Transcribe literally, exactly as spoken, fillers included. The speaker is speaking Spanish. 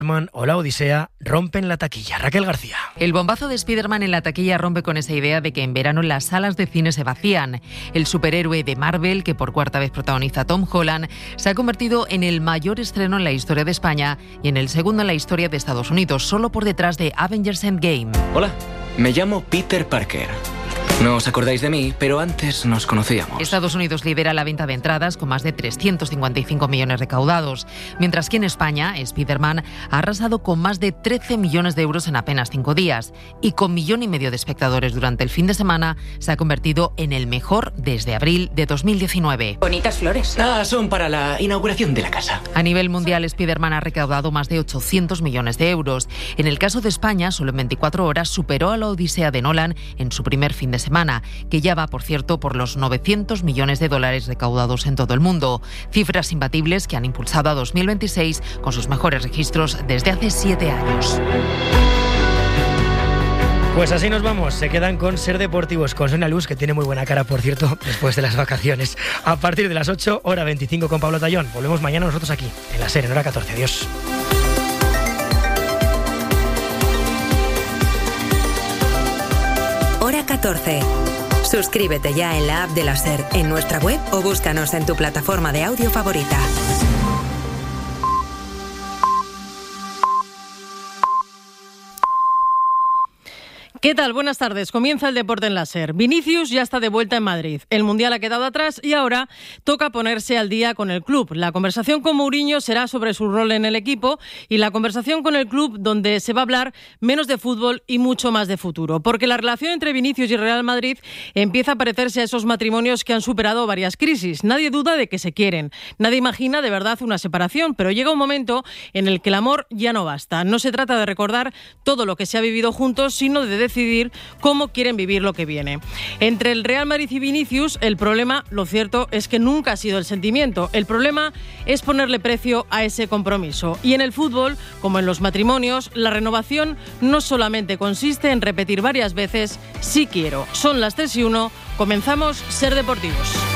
o La Odisea rompen la taquilla. Raquel García. El bombazo de Spider-Man en la taquilla rompe con esa idea de que en verano las salas de cine se vacían. El superhéroe de Marvel, que por cuarta vez protagoniza Tom Holland, se ha convertido en el mayor estreno en la historia de España y en el segundo en la historia de Estados Unidos, solo por detrás de Avengers Endgame. Hola, me llamo Peter Parker. No os acordáis de mí, pero antes nos conocíamos. Estados Unidos lidera la venta de entradas con más de trescientos cincuenta y cinco millones recaudados, mientras que en España, Spider-Man ha arrasado con más de trece millones de euros en apenas cinco días y con millón y medio de espectadores durante el fin de semana se ha convertido en el mejor desde abril de dos mil diecinueve. Bonitas flores. Ah, son para la inauguración de la casa. A nivel mundial, Spider-Man ha recaudado más de ochocientos millones de euros. En el caso de España, solo en veinticuatro horas superó a La Odisea de Nolan en su primer fin de semana. Semana, que ya va, por cierto, por los novecientos millones de dólares recaudados en todo el mundo. Cifras imbatibles que han impulsado a dos mil veintiséis con sus mejores registros desde hace siete años. Pues así nos vamos, se quedan con Ser Deportivos, con Sonia Luz, que tiene muy buena cara, por cierto, después de las vacaciones. A partir de las ocho, hora veinticinco con Pablo Tallón. Volvemos mañana nosotros aquí, en la SER, en hora catorce. Adiós. Hora catorce. Suscríbete ya en la app de la SER, en nuestra web o búscanos en tu plataforma de audio favorita. ¿Qué tal? Buenas tardes. Comienza el deporte en la SER. Vinicius ya está de vuelta en Madrid. El Mundial ha quedado atrás y ahora toca ponerse al día con el club. La conversación con Mourinho será sobre su rol en el equipo y la conversación con el club donde se va a hablar menos de fútbol y mucho más de futuro. Porque la relación entre Vinicius y Real Madrid empieza a parecerse a esos matrimonios que han superado varias crisis. Nadie duda de que se quieren. Nadie imagina de verdad una separación, pero llega un momento en el que el amor ya no basta. No se trata de recordar todo lo que se ha vivido juntos, sino de decidir cómo quieren vivir lo que viene. Entre el Real Madrid y Vinicius, el problema, lo cierto, es que nunca ha sido el sentimiento. El problema es ponerle precio a ese compromiso. Y en el fútbol, como en los matrimonios, la renovación no solamente consiste en repetir varias veces "sí quiero". Son las tres y uno, comenzamos Ser Deportivos.